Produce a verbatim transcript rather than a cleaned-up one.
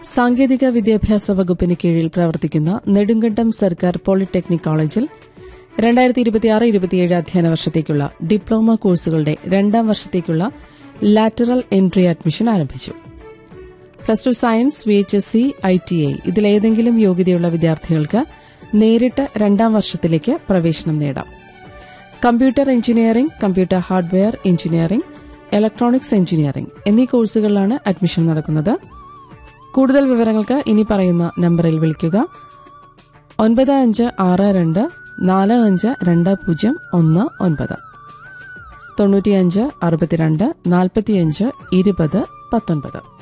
സാങ്കേതിക വിദ്യാഭ്യാസ വകുപ്പിന് കീഴിൽ പ്രവർത്തിക്കുന്ന നെടുങ്കണ്ടം സർക്കാർ പോളിടെക്നിക് കോളേജിൽ രണ്ടായിരത്തി ഇരുപത്തിയാറ് ഇരുപത്തിയേഴ് അധ്യയന വർഷത്തേക്കുള്ള ഡിപ്ലോമ കോഴ്സുകളുടെ രണ്ടാം വർഷത്തേക്കുള്ള ലാറ്ററൽ എൻട്രി അഡ്മിഷൻ ആരംഭിച്ചു. Plus two science, V H S C, I T I ഇതിലേതെങ്കിലും യോഗ്യതയുള്ള വിദ്യാർത്ഥികൾക്ക് നേരിട്ട് രണ്ടാം വർഷത്തിലേക്ക് പ്രവേശനം നേടാം. Computer engineering, computer hardware engineering, electronics engineering എന്നീ കോഴ്സുകളിലാണ് അഡ്മിഷൻ നടക്കുന്നത്. കൂടുതൽ വിവരങ്ങൾക്ക് ഇനി പറയുന്ന നമ്പറിൽ വിളിക്കുക. ഒൻപത് അഞ്ച് ആറ് രണ്ട് നാല് അഞ്ച് രണ്ട് പൂജ്യം ഒന്ന് ഒൻപത് തൊണ്ണൂറ്റിയഞ്ച് അറുപത്തിരണ്ട് നാൽപ്പത്തിയഞ്ച് ഇരുപത് പത്തൊൻപത്.